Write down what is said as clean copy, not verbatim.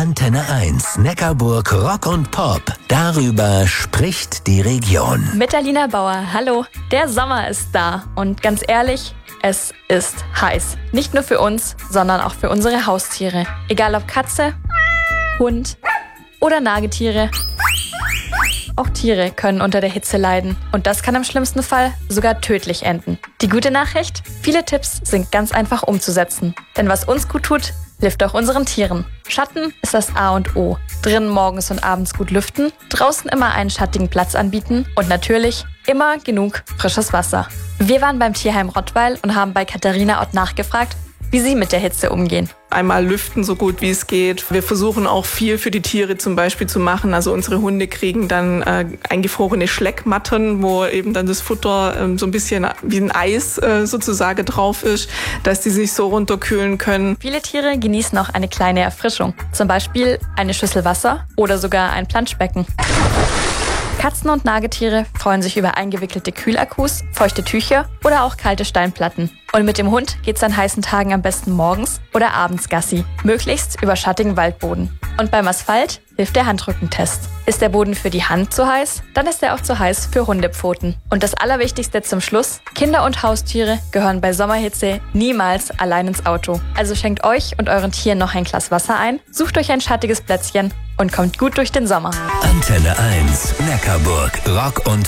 Antenne 1 Neckarburg Rock und Pop. Darüber spricht die Region. Mit Alina Bauer, hallo. Der Sommer ist da und ganz ehrlich, es ist heiß. Nicht nur für uns, sondern auch für unsere Haustiere. Egal ob Katze, Hund oder Nagetiere. Auch Tiere können unter der Hitze leiden und das kann im schlimmsten Fall sogar tödlich enden. Die gute Nachricht? Viele Tipps sind ganz einfach umzusetzen. Denn was uns gut tut, hilft auch unseren Tieren. Schatten ist das A und O. Drinnen morgens und abends gut lüften, draußen immer einen schattigen Platz anbieten und natürlich immer genug frisches Wasser. Wir waren beim Tierheim Rottweil und haben bei Katharina Ott nachgefragt, wie sie mit der Hitze umgehen. Einmal lüften, so gut wie es geht. Wir versuchen auch viel für die Tiere zum Beispiel zu machen. Also unsere Hunde kriegen dann eingefrorene Schleckmatten, wo eben dann das Futter so ein bisschen wie ein Eis sozusagen drauf ist, dass die sich so runterkühlen können. Viele Tiere genießen auch eine kleine Erfrischung. Zum Beispiel eine Schüssel Wasser oder sogar ein Planschbecken. Katzen und Nagetiere freuen sich über eingewickelte Kühlakkus, feuchte Tücher oder auch kalte Steinplatten. Und mit dem Hund geht's an heißen Tagen am besten morgens oder abends Gassi, möglichst über schattigen Waldboden. Und beim Asphalt hilft der Handrückentest. Ist der Boden für die Hand zu heiß, dann ist er auch zu heiß für Hundepfoten. Und das Allerwichtigste zum Schluss, Kinder und Haustiere gehören bei Sommerhitze niemals allein ins Auto. Also schenkt euch und euren Tieren noch ein Glas Wasser ein, sucht euch ein schattiges Plätzchen und kommt gut durch den Sommer. Antenne 1 Neckarburg Rock und